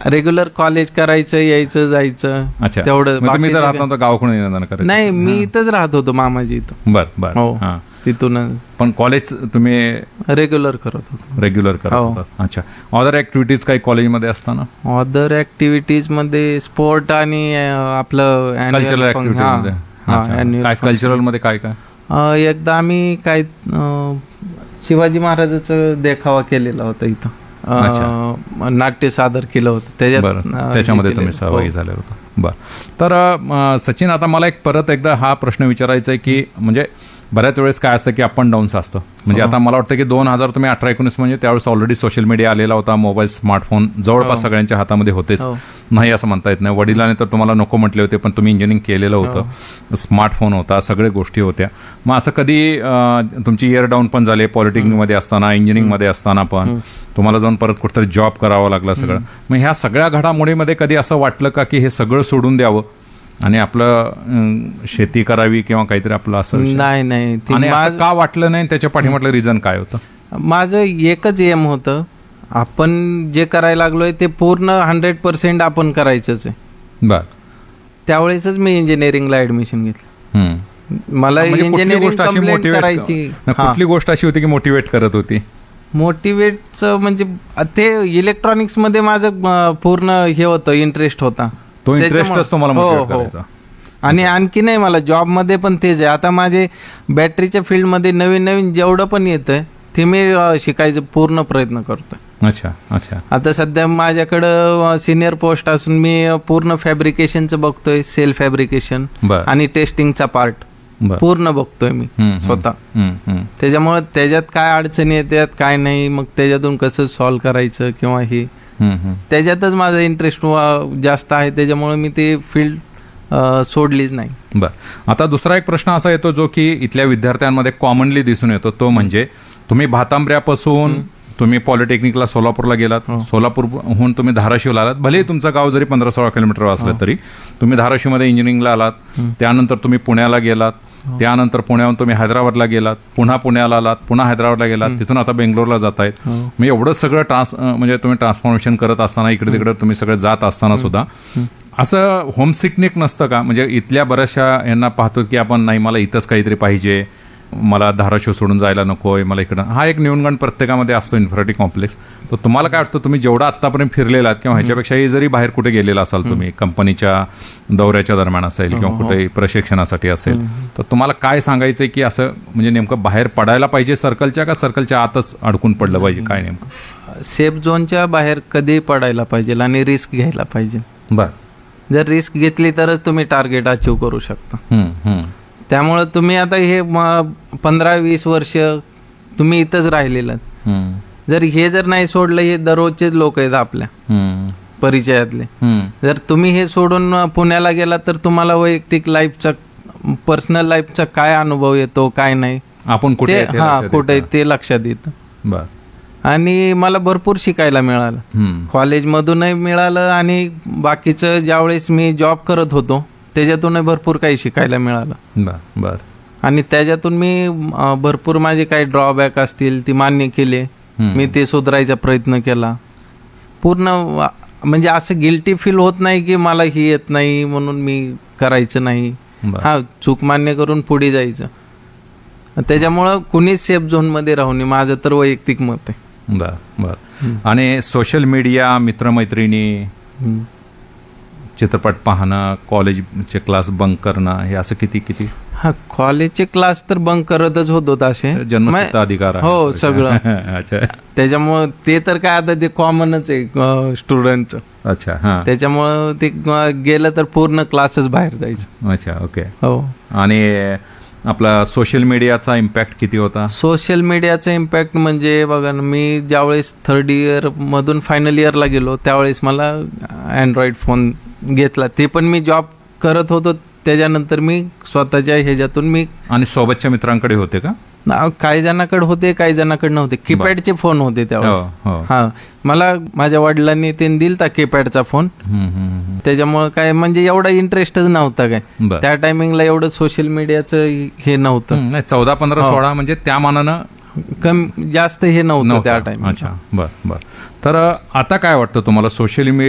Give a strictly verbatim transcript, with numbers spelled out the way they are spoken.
Regular college करायचं, यायचं जायचं. अच्छा, तेवढं. तुम्ही तर राहत नव्हता, गावाकडून येणं करायचं? नाही, मी इथंच राहत होतो मामाजी इथं. बर बर. हो, तिथून. पण कॉलेज तुम्ही रेग्युलर करत होतो? रेग्युलर करत होता. अच्छा. अदर ऍक्टिव्हिटीज काही कॉलेजमध्ये असताना? अदर ऍक्टिव्हिटीज मध्ये स्पोर्ट आणि आपलं कल्चरल ऍक्टिव्हिटी. काय कल्चरल मध्ये काय काय? एकदा आम्ही काय शिवाजी महाराजाचं देखावा केलेला होता इथं. नाट्य सादर केलं होतं, त्याच्यात त्याच्यामध्ये तुम्ही सहभागी झाले होता. बर. तर सचिन, आता मला एक परत एकदा हा प्रश्न विचारायचा आहे की म्हणजे बऱ्याच वेळेस काय असतं की अप अँड डाऊन्स असतं. म्हणजे आता मला वाटतं की दोन हजार तुम्ही अठरा एकोणीस म्हणजे त्यावेळेस ऑलरेडी सोशल मीडिया आलेला होता, मोबाईल, स्मार्टफोन जवळपास सगळ्यांच्या हातामध्ये होतेच, नाही असं म्हणता येत नाही. वडिलांनी तर तुम्हाला नको म्हटले होते, पण तुम्ही इंजिनिअरिंग केलेलं होतं, स्मार्टफोन होता, सगळ्या गोष्टी होत्या. मग असं कधी तुमची इयर डाऊन पण झाले, पॉलिटेक्निकमध्ये असताना, इंजिनिअरिंगमध्ये असताना पण तुम्हाला जाऊन परत कुठेतरी जॉब करावा लागला सगळं. मग ह्या सगळ्या घडामोडीमध्ये कधी असं वाटलं का की हे सगळं सोडून द्यावं आणि आपलं शेती करावी किंवा काहीतरी आपलं असं? नाही नाही. आणि असं का वाटलं नाही, त्याच्या पाठीमागलं रिझन काय होतं? माझं एकच एम होतं, आपण जे करायला लागलोय ते पूर्ण हंड्रेड पर्सेंट आपण करायचंच आहे. बर. त्यावेळेसच मी इंजिनिअरिंगला ऍडमिशन घेतलं. मला इंजिनिअरिंग करायची. कुठली गोष्ट अशी होती की मोटिवेट करत होती? मोटिवेटचं म्हणजे ते इलेक्ट्रॉनिक्स मध्ये माझं पूर्ण हे होतं, इंटरेस्ट होता. तो इंटरेस्टच तुम्हाला मोटिवेट करायचा. आणि आणखी नाही, मला जॉबमध्ये पण तेच आहे. आता माझे बॅटरीच्या फील्डमध्ये नवीन नवीन जेवढं पण येतंय ते मी शिकायचा पूर्ण प्रयत्न करतोय. अच्छा अच्छा. आता सध्या माझ्याकडं सिनियर पोस्ट असून मी पूर्ण फॅब्रिकेशनचं बघतोय, सेल फॅब्रिकेशन आणि टेस्टिंगचा पार्ट पूर्ण बघतोय मी स्वतः. त्याच्यामुळे त्याच्यात काय अडचणी येतात, काय नाही, मग त्याच्यातून कसं सॉल्व्ह करायचं किंवा हे, त्याच्यातच माझा इंटरेस्ट जास्त आहे. त्याच्यामुळे मी ते फील्ड सोडलीच नाही. बर. आता दुसरा एक प्रश्न असा येतो जो की इथल्या विद्यार्थ्यांमध्ये कॉमनली दिसून येतो, तो म्हणजे तुम्ही भातांब्र्यापासून तुम्ही पॉलिटेक्निकला सोलापूरला गेलात, सोलापूरहून तुम्ही धाराशिवला आलात, भले तुमचं गाव जरी पंधरा सोळा किलोमीटर असलं तरी तुम्ही धाराशिवमध्ये इंजिनिअरिंगला आलात, त्यानंतर तुम्ही पुण्याला गेलात, त्यानंतर पुण्याहून तुम्ही हैदराबादला गेलात, पुन्हा पुण्याला आलात, पुन्हा हैदराबादला गेलात, तिथून आता बेंगलोरला जातायत. म्हणजे एवढं सगळं ट्रान्स म्हणजे तुम्ही ट्रान्सफॉर्मेशन करत असताना, इकडे तिकडे तुम्ही सगळं जात असताना सुद्धा असं होमसिकनेस नसतं का? म्हणजे इथल्या बऱ्याचशा यांना पाहतो की आपण नाही, मला इथंच काहीतरी पाहिजे, मला धाराशिव सोडून जायला नकोय, मला इकडं. हा एक न्यूनगंड प्रत्येकामध्ये असतो, इन्फिनिटी कॉम्प्लेक्स. तर तुम्हाला काय वाटतं, तुम्ही जेवढा आतापर्यंत फिरलेलात किंवा ह्याच्यापेक्षाही जरी बाहेर कुठे गेलेला असाल तुम्ही, कंपनीच्या दौऱ्याच्या दरम्यान असेल किंवा कुठेही प्रशिक्षणासाठी असेल, तर तुम्हाला काय सांगायचंय की असं म्हणजे नेमकं बाहेर पडायला पाहिजे सर्कलच्या, का सर्कलच्या आतच अडकून पडलं पाहिजे, काय नेमकं? सेफ झोनच्या बाहेर कधी पडायला पाहिजे आणि रिस्क घ्यायला पाहिजे. बर. जर रिस्क घेतली तरच तुम्ही टार्गेट अचीव करू शकता. त्यामुळे तुम्ही आता हे पंधरा वीस वर्ष तुम्ही इथंच राहिलेलं, जर हे जर नाही सोडलं, हे दररोजचे लोक आहेत आपल्या परिचयातले, जर तुम्ही हे सोडून पुण्याला गेला तर तुम्हाला वैयक्तिक लाईफचा, पर्सनल लाईफचा काय अनुभव येतो, काय नाही, आपण कुठे हा कुठे ते लक्षात येतं. आणि मला भरपूर शिकायला मिळालं, कॉलेजमधूनही मिळालं आणि बाकीचं ज्यावेळेस मी जॉब करत होतो त्याच्यातूनही भरपूर काही शिकायला मिळालं. बर. आणि त्याच्यातून मी भरपूर माझे काही ड्रॉबॅक असतील ती मान्य केले, मी ते सुधारायचा प्रयत्न केला पूर्ण. म्हणजे असं गिल्टी फील होत नाही की मला ही येत नाही म्हणून मी करायचं नाही. हा, चूक मान्य करून पुढे जायचं. त्याच्यामुळं कुणीच सेफ झोन मध्ये राहू नये, माझं तर वैयक्तिक मत आहे. बर बर. आणि सोशल मीडिया, मित्रमैत्रिणी, चित्रपट पाहणं, कॉलेजचे क्लास बंक करणं, हे असं किती किती? हा, कॉलेजचे क्लास तर बंक करतच होतो असे, जन्मसिद्ध अधिकार हो सगळं. त्याच्यामुळं ते तर काय आता ते कॉमनच आहे स्टुडंटचं. अच्छा. हा. त्याच्यामुळं ते गेलं तर पूर्ण क्लासच बाहेर जायचं. अच्छा. ओके. हो. आणि आपला सोशल मीडियाचा इम्पॅक्ट किती होता? सोशल मीडियाचा इम्पॅक्ट म्हणजे बघा ना, मी ज्यावेळेस थर्ड इयर मधून फायनल इयरला गेलो त्यावेळेस मला अँड्रॉइड फोन घेतला, ते पण मी जॉब करत होतो. त्याच्यानंतर मी स्वतःच्या ह्याच्यातून मी. आणि सोबतच्या मित्रांकडे होते का? काही जणांकडे होते, काही जणांकडे नव्हते. कीपॅडचे फोन होते त्यावेळेस. हा, मला माझ्या वडिलांनी ते दिलता कीपॅडचा फोन. त्याच्यामुळे काय म्हणजे एवढा इंटरेस्टच नव्हता काय त्या टायमिंगला, एवढं सोशल मीडियाचं हे नव्हतं. चौदा पंधरा सोळा म्हणजे त्या मानानं कमी जास्त हे नव्हतं त्या टाइम. अच्छा. बर बर. तर आता काय वाटतं तुम्हाला, सोशल मीडिया